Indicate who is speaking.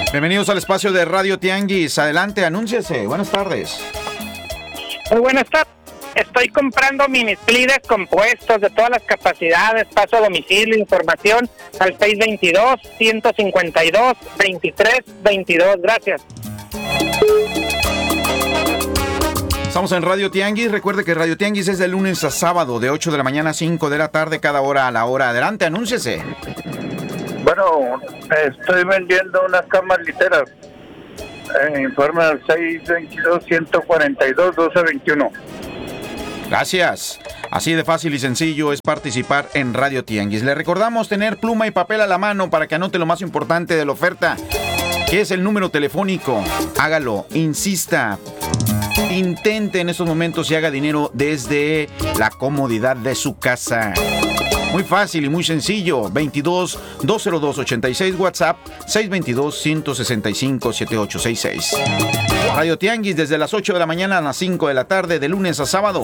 Speaker 1: Bienvenidos al espacio de Radio Tianguis. Adelante, anúnciese. Buenas tardes.
Speaker 2: Muy buenas tardes. Estoy comprando mini splides compuestos de todas las capacidades. Paso a domicilio, información al 622-152-2322. Gracias.
Speaker 1: Estamos en Radio Tianguis. Recuerde que Radio Tianguis es de lunes a sábado, de 8 de la mañana a 5 de la tarde, cada hora a la hora. Adelante, anúnciese.
Speaker 3: Bueno, estoy vendiendo unas camas literas. Informe al 622-142-1221.
Speaker 1: Gracias. Así de fácil y sencillo es participar en Radio Tianguis. Le recordamos tener pluma y papel a la mano para que anote lo más importante de la oferta, que es el número telefónico. Hágalo, insista, intente en estos momentos y haga dinero desde la comodidad de su casa. Muy fácil y muy sencillo. 22-202-86 WhatsApp, 622-165-7866. Radio Tianguis desde las 8 de la mañana a las 5 de la tarde, de lunes a sábado.